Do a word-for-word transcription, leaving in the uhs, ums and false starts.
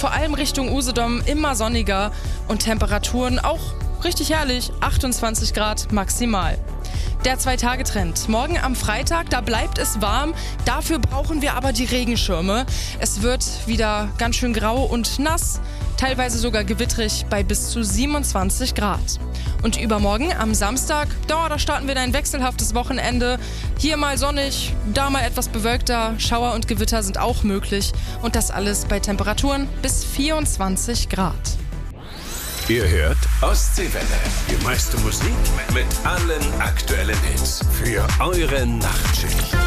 vor allem Richtung Usedom immer sonniger und Temperaturen auch richtig herrlich, achtundzwanzig Grad maximal. Der Zwei-Tage-Trend. Morgen am Freitag, da bleibt es warm. Dafür brauchen wir aber die Regenschirme. Es wird wieder ganz schön grau und nass, teilweise sogar gewittrig bei bis zu siebenundzwanzig Grad. Und übermorgen am Samstag, da, da starten wir in ein wechselhaftes Wochenende. Hier mal sonnig, da mal etwas bewölkter. Schauer und Gewitter sind auch möglich. Und das alles bei Temperaturen bis vierundzwanzig Grad. Ihr hört Ostseewelle. Die meiste Musik mit allen aktuellen Hits für eure Nachtschicht.